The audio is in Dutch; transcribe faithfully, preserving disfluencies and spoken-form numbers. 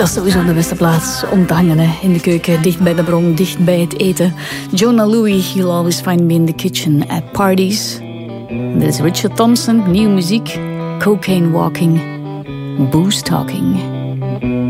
Dat is sowieso de beste plaats om te hangen, hè. In de keuken, dicht bij de bron, dicht bij het eten. Jonah Louie, you'll always find me in the kitchen at parties. Dit is Richard Thompson, nieuwe muziek. Cocaine Walking, Booze Talking.